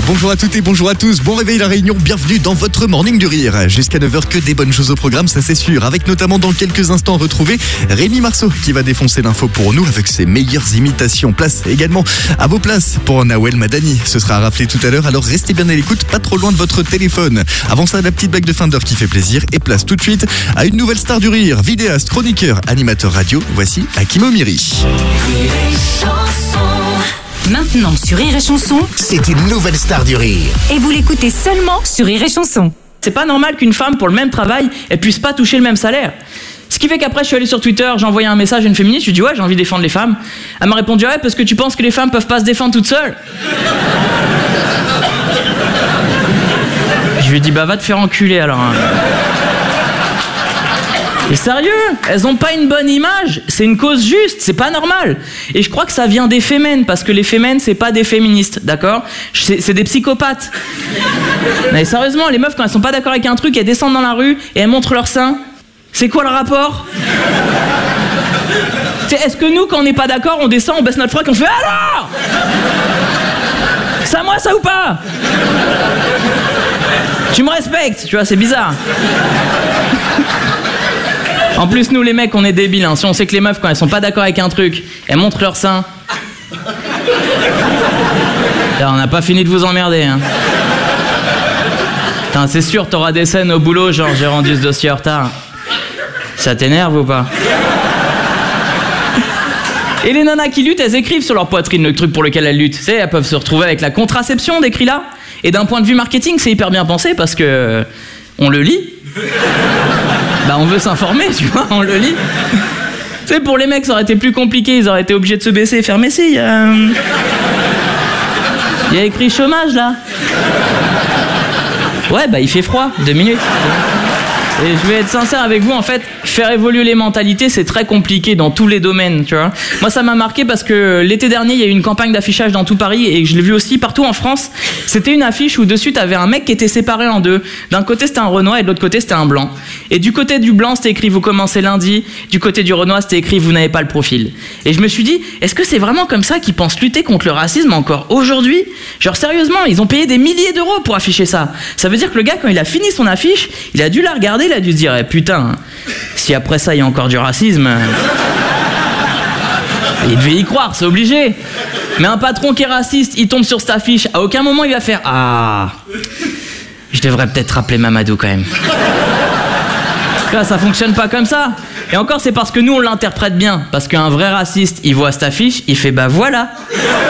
Bonjour à toutes et bonjour à tous, bon réveil la Réunion, bienvenue dans votre Morning du Rire. Jusqu'à 9h, que des bonnes choses au programme, ça c'est sûr. Avec notamment dans quelques instants retrouver Rémi Marceau qui va défoncer l'info pour nous avec ses meilleures imitations. Place également à vos places pour Nawel Madani. Ce sera à rappeler tout à l'heure, alors restez bien à l'écoute, pas trop loin de votre téléphone. Avant ça, la petite blague de fin d'heure qui fait plaisir et place tout de suite à une nouvelle star du rire, vidéaste, chroniqueur, animateur radio. Voici Hakim Omiri. Maintenant sur Rire et Chanson, c'est une nouvelle star du rire. et vous l'écoutez seulement sur Rire et Chanson. C'est pas normal qu'une femme, pour le même travail, elle puisse pas toucher le même salaire. Ce qui fait qu'après, je suis allé sur Twitter, j'ai envoyé un message à une féministe, je lui ai dit ouais, j'ai envie de défendre les femmes. Elle m'a répondu ouais, parce que tu penses que les femmes peuvent pas se défendre toutes seules. Je lui ai dit bah va te faire enculer alors. Et sérieux, elles ont pas une bonne image, c'est une cause juste, c'est pas normal. Et je crois que ça vient des fémènes, parce que les fémènes, c'est pas des féministes, d'accord ? C'est des psychopathes. Mais sérieusement, les meufs, quand elles sont pas d'accord avec un truc, elles descendent dans la rue et elles montrent leur sein. C'est quoi le rapport ? Est-ce que nous, quand on n'est pas d'accord, on descend, on baisse notre froc, on fait alors ? C'est à moi ça ou pas ? Tu me respectes, tu vois, c'est bizarre. En plus, nous les mecs, on est débiles, hein. Si on sait que les meufs, quand elles sont pas d'accord avec un truc, elles montrent leur sein. Alors, on n'a pas fini de vous emmerder, hein. Putain, c'est sûr, t'auras des scènes au boulot, genre j'ai rendu ce dossier en retard. Ça t'énerve ou pas ? Et les nanas qui luttent, elles écrivent sur leur poitrine le truc pour lequel elles luttent. Tu sais, elles peuvent se retrouver avec la contraception décrit là. Et d'un point de vue marketing, c'est hyper bien pensé parce que on le lit. Bah on veut s'informer, tu vois, on le lit. Tu sais, pour les mecs, ça aurait été plus compliqué, ils auraient été obligés de se baisser et faire mais si, il y a écrit chômage là. Ouais, bah il fait froid, 2 minutes. Et je vais être sincère avec vous, en fait, faire évoluer les mentalités, c'est très compliqué dans tous les domaines, tu vois. Moi, ça m'a marqué parce que l'été dernier, il y a eu une campagne d'affichage dans tout Paris et je l'ai vu aussi partout en France. C'était une affiche où dessus, t'avais un mec qui était séparé en deux. D'un côté, c'était un Renoir et de l'autre côté, c'était un Blanc. Et du côté du Blanc, c'était écrit « Vous commencez lundi ». Du côté du Renoir, c'était écrit « Vous n'avez pas le profil ». Et je me suis dit, est-ce que c'est vraiment comme ça qu'ils pensent lutter contre le racisme encore aujourd'hui ? Genre sérieusement, ils ont payé des milliers d'euros pour afficher ça. Ça veut dire que le gars, quand il a fini son affiche, il a dû la regarder, il a dû se dire eh, putain, si après ça il y a encore du racisme, il devait y croire, c'est obligé. Mais un patron qui est raciste, il tombe sur cette affiche, à aucun moment il va faire ah, je devrais peut-être rappeler Mamadou quand même. Là, ça fonctionne pas comme ça. Et encore, c'est parce que nous on l'interprète bien. Parce qu'un vrai raciste, il voit cette affiche, il fait bah voilà.